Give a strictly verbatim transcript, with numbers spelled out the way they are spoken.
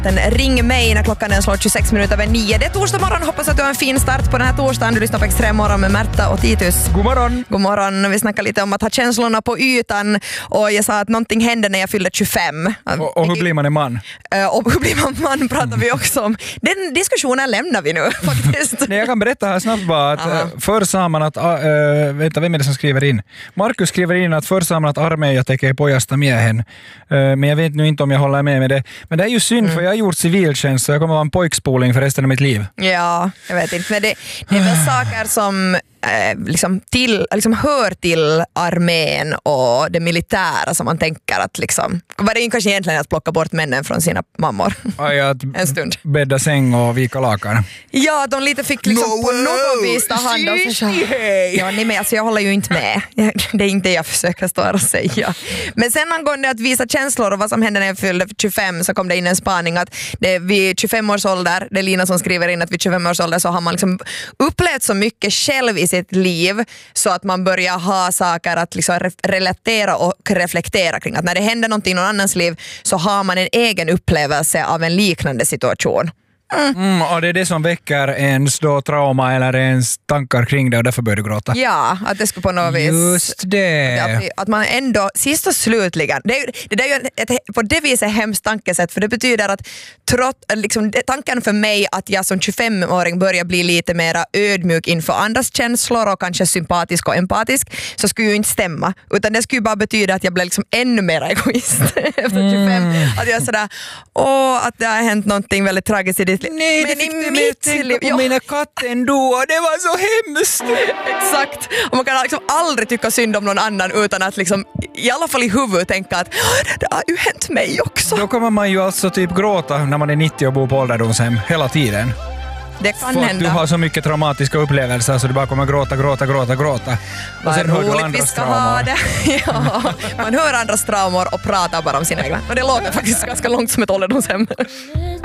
Ring mig när klockan är slår tjugosex minuter över nio. Det är torsdag morgon. Hoppas att du har en fin start på den här torsdagen. Du lyssnar på Extrem morgon med Märta och Titus. God morgon. God morgon. Vi snackar lite om att ha känslorna på ytan. Och jag sa att någonting hände när jag fyllde tjugofem. Och, och hur blir man en man? Och hur blir man man pratar vi också om. Den diskussionen lämnar vi nu faktiskt. Nej, jag kan berätta här snabbt bara att uh, förr sa man att, äh, vänta, vem är det som skriver in? Markus skriver in att förr sa man att armeija tekee pojasta miehen. Uh, men jag vet nu inte om jag håller med med det. Men det är ju synd mm. för jag har gjort civiltjänst så jag kommer vara en pojkspoling för resten av mitt liv. Ja, jag vet inte. Men det, det är väl saker som eh, liksom, till, liksom hör till armén och det militära som man tänker att liksom, var det kanske egentligen att plocka bort männen från sina mammor Aj, att en stund. Bädda säng och vika lakan. Ja, de lite fick liksom no, på något vis ta hand om sig själv. Ja, nej, men alltså, jag håller ju inte med. Det är inte det jag försöker stå och säga. Men sen angående att visa känslor och vad som hände när jag fyllde tjugofem så kom det in en spaning att det, vid tjugofem års ålder, det är Lina som skriver in att vid tjugofem års ålder så har man liksom upplevt så mycket själv i sitt liv så att man börjar ha saker att liksom re- relatera och reflektera kring. Att när det händer någonting i någon annans liv så har man en egen upplevelse av en liknande situation. Mm. Mm, och det är det som väcker ens då trauma eller ens tankar kring det och därför börjar du gråta. Ja, att det skulle på något vis... Just det. Att, att man ändå, sist och slutligen, det, det där är ju ett, ett, på det viset ett hemskt tankesätt för det betyder att trott, liksom, tanken för mig att jag som tjugofemåring börjar bli lite mer ödmjuk inför andras känslor och kanske sympatisk och empatisk så skulle ju inte stämma. Utan det skulle ju bara betyda att jag blev liksom ännu mer egoist efter tjugofem. Mm. Att jag är sådär, åh, att det har hänt någonting väldigt tragiskt i ditt liv. Nej, men det fick i du mitt tänka liv, på ja. mina katten då, det var så hemskt. Exakt, och man kan liksom aldrig tycka synd om någon annan utan att liksom, i alla fall i huvudet tänka att det har ju hänt mig också. Då kommer man ju alltså typ gråta när man är nittio och bor på ålderdomshem hela tiden. Det kan för hända. Att du har så mycket traumatiska upplevelser så du bara kommer gråta, gråta, gråta, gråta. Och sen hör du andras traumor. Ja, man hör andras traumor och pratar bara om sina egna. Och det låter faktiskt ganska långt som ett ålderdomshem.